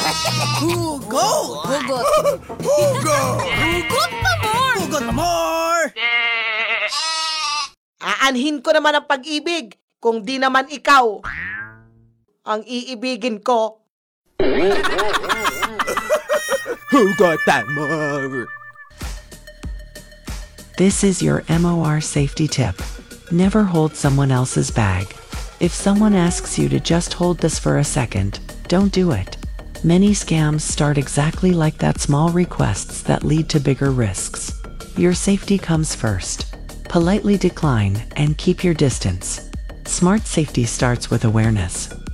Hugot! Hugot. Hugot! Hugot pa more! Hugot pa more! Aanhin ko naman ang pag-ibig kung di naman ikaw ang iibigin ko. Hugot pa more! This is your MOR safety tip. Never hold someone else's bag. If someone asks you to just hold this for a second, don't do it. Many scams start exactly like that, small requests that lead to bigger risks. Your safety comes first. Politely decline and keep your distance. Smart safety starts with awareness.